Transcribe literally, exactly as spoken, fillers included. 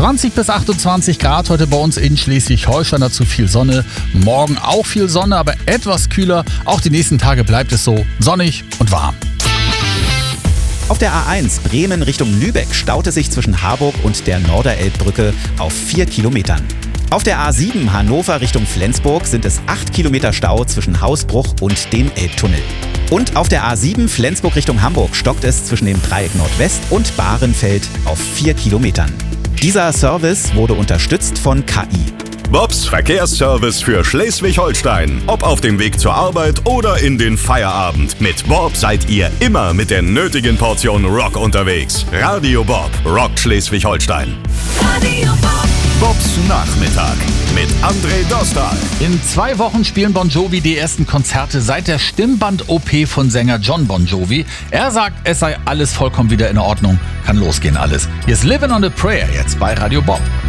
zwanzig bis achtundzwanzig Grad heute bei uns in Schleswig-Holstein, dazu viel Sonne. Morgen auch viel Sonne, aber etwas kühler. Auch die nächsten Tage bleibt es so sonnig und warm. Auf der A eins Bremen Richtung Lübeck staut es sich zwischen Harburg und der Norderelbbrücke auf vier Kilometern. Auf der A sieben Hannover Richtung Flensburg sind es acht Kilometer Stau zwischen Hausbruch und dem Elbtunnel. Und auf der A sieben Flensburg Richtung Hamburg stockt es zwischen dem Dreieck Nordwest und Bahrenfeld auf vier Kilometern. Dieser Service wurde unterstützt von K I. Bobs Verkehrsservice für Schleswig-Holstein. Ob auf dem Weg zur Arbeit oder in den Feierabend. Mit Bob seid ihr immer mit der nötigen Portion Rock unterwegs. Radio Bob rockt Schleswig-Holstein. Radio Bob. Bobs Nachmittag mit André Dostal. In zwei Wochen spielen Bon Jovi die ersten Konzerte seit der Stimmband-O P von Sänger John Bon Jovi. Er sagt, es sei alles vollkommen wieder in Ordnung. Kann losgehen alles. Hier ist Livin' on a Prayer jetzt bei Radio Bob.